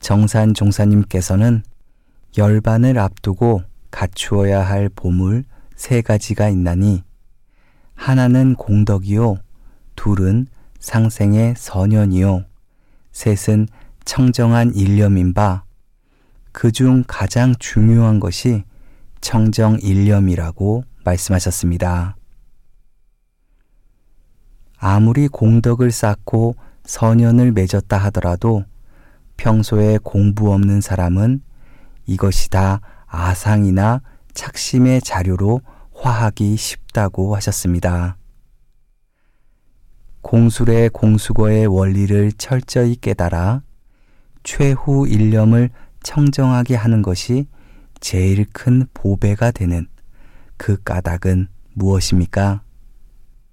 정산 종사님께서는 열반을 앞두고 갖추어야 할 보물 3가지가 있나니 하나는 공덕이요, 둘은 상생의 선연이요, 셋은 청정한 일념인 바 그중 가장 중요한 것이 청정일념이라고 말씀하셨습니다. 아무리 공덕을 쌓고 선연을 맺었다 하더라도 평소에 공부 없는 사람은 이것이 다 아상이나 착심의 자료로 화하기 쉽다고 하셨습니다. 공술의 공수거의 원리를 철저히 깨달아 최후 일념을 청정하게 하는 것이 제일 큰 보배가 되는 그 까닭은 무엇입니까?